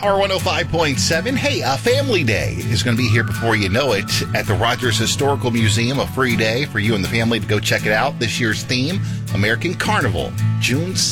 Power 105.7. Hey, Family Day is going to be here before you know it at the Rogers Historical Museum. A free day for you and the family to go check it out. This year's theme, American Carnival, June